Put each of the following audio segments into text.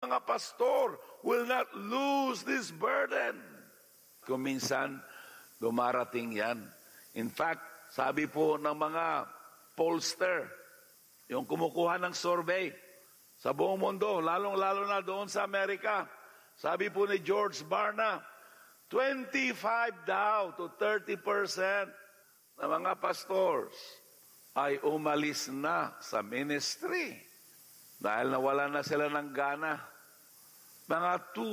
mga pastor will not lose this burden. Kung minsan, dumarating yan. In fact, sabi po ng mga pollster, yung kumukuha ng survey sa buong mundo, lalong-lalo na doon sa Amerika, sabi po ni George Barna, 25 daw to 30% ng mga pastors ay umalis na sa ministry dahil nawala na sila ng gana. Mga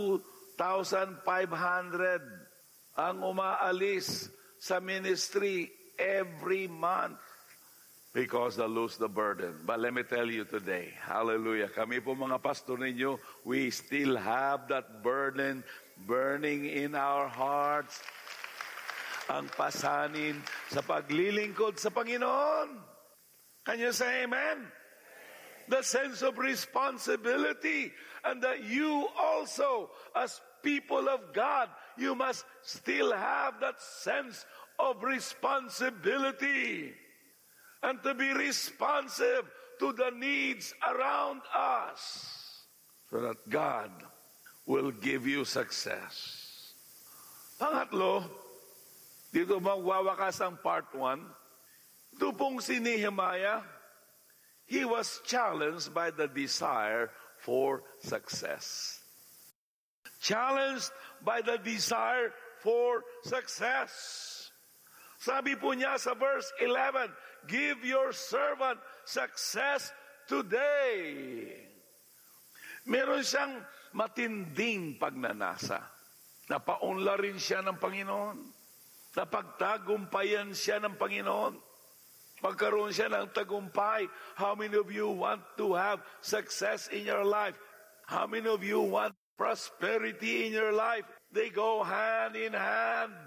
2,500 ang umaalis sa ministry every month because they lose the burden. But let me tell you today, hallelujah, kami po mga pastor ninyo, we still have that burden burning in our hearts. Ang pasanin sa paglilingkod sa Panginoon. Can you say amen? The sense of responsibility, and that you also, as people of God, you must still have that sense of responsibility, and to be responsive to the needs around us, so that God will give you success. Pangatlo, dito magwawakas ang part 1. Ito pong si Nehemiah, he was challenged by the desire for success. Challenged by the desire for success. Sabi po niya sa verse 11, give your servant success today. Meron siyang matinding pagnanasa. Napaunla rin siya ng Panginoon. Napagtagumpayan siya ng Panginoon. Pagkaroon siya ng tagumpay. How many of you want to have success in your life? How many of you want prosperity in your life? They go hand in hand.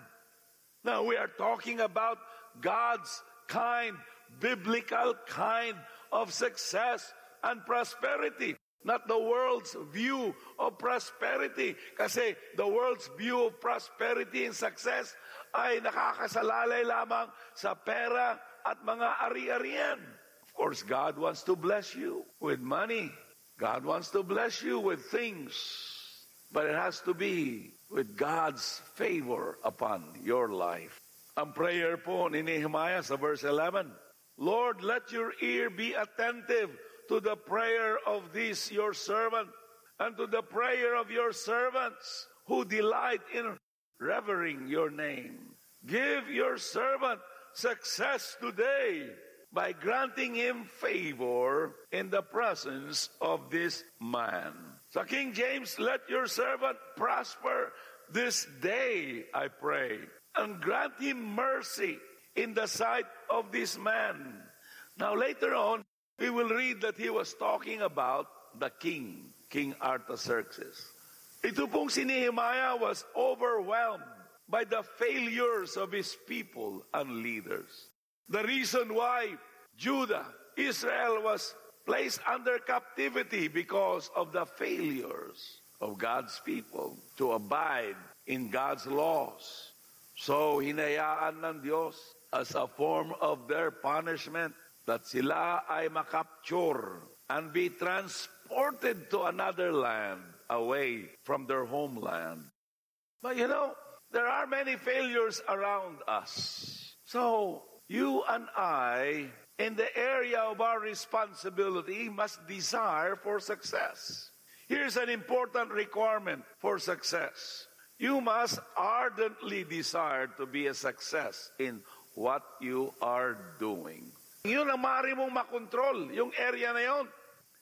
Now we are talking about God's kind, biblical kind of success and prosperity. Not the world's view of prosperity. Kasi the world's view of prosperity and success ay nakakasalalay lamang sa pera at mga ari-arian. Of course, God wants to bless you with money. God wants to bless you with things. But it has to be with God's favor upon your life. Ang prayer po ni Nehemiah sa verse 11, Lord, let your ear be attentive to the prayer of this your servant, and to the prayer of your servants who delight in revering your name. Give your servant success today by granting him favor in the presence of this man. Sa King James, let your servant prosper this day, I pray, and grant him mercy in the sight of this man. Now later on, we will read that he was talking about the king, King Artaxerxes. Ito pong si Nehemiah was overwhelmed by the failures of his people and leaders. The reason why Judah, Israel was placed under captivity because of the failures of God's people to abide in God's laws. So hinayaan ng Diyos as a form of their punishment that sila ay makapture and be transported to another land away from their homeland. But you know, there are many failures around us. So, you and I, in the area of our responsibility, must desire for success. Here's an important requirement for success. You must ardently desire to be a success in what you are doing. Yun ang maaari mong makontrol, yung area na yun.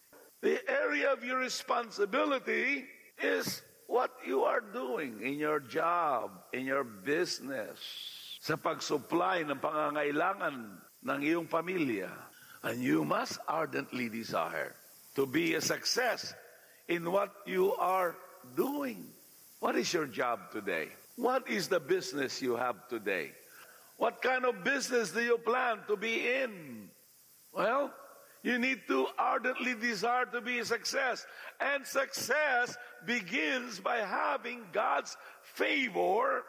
The area of your responsibility is what you are doing in your job, in your business, sa pag-supply ng pangangailangan ng iyong pamilya. And you must ardently desire to be a success in what you are doing. What is your job today? What is the business you have today? What kind of business do you plan to be in? Well, you need to ardently desire to be a success. And success begins by having God's favor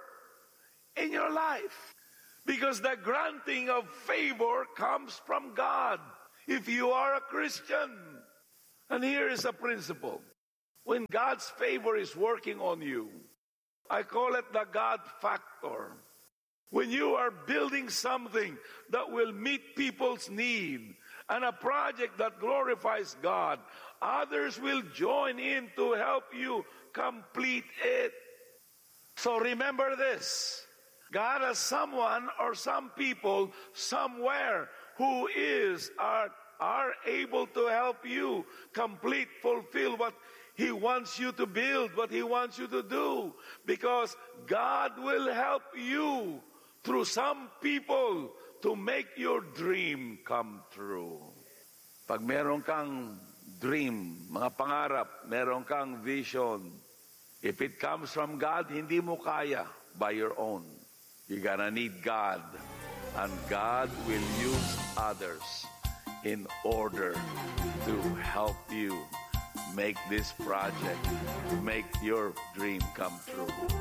in your life. Because the granting of favor comes from God. If you are a Christian. And here is a principle. when God's favor is working on you. I call it the God factor. When you are building something that will meet people's need and a project that glorifies God, others will join in to help you complete it. So remember this. God has someone or some people somewhere who are able to help you complete, fulfill what He wants you to build, what He wants you to do. Because God will help you through some people to make your dream come true. Pag meron kang dream, mga pangarap, meron kang vision, if it comes from God, hindi mo kaya by your own. You're gonna need God. And God will use others in order to help you make this project, make your dream come true.